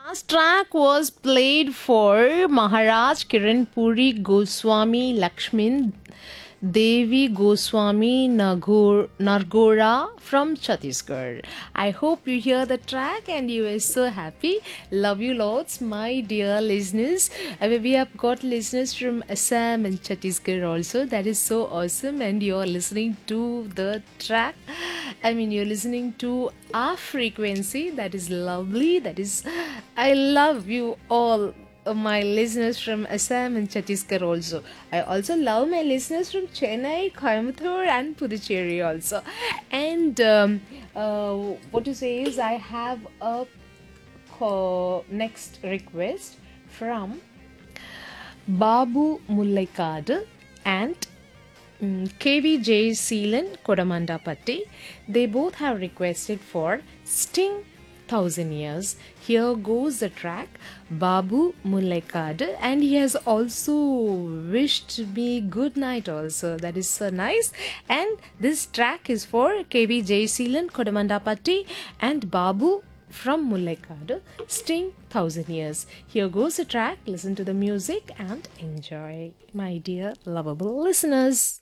Last track was played for Maharaj Kiran Puri Goswami Lakshmin Devi Goswami Nargora from Chhattisgarh. I hope you hear the track and you are so happy. Love you lots, my dear listeners. We have got listeners from Assam and Chhattisgarh also. That is so awesome. And you are listening to the track. You're listening to our frequency. That is lovely. I love you all, my listeners from Assam and Chhattisgarh also. I also love my listeners from Chennai, Coimbatore, and Puducherry also. And what to say is, I have a next request from Babu Mullaikadu and KVJ Seelan Kodamandapatti. They both have requested for Sting 1000 Years. Here goes the track Babu Mullaikadu, and he has also wished me good night also. That is so nice. And this track is for KVJ Seelan Kodamandapatti and Babu from Mullaikadu, Sting 1000 Years. Here goes the track. Listen to the music and enjoy, my dear lovable listeners.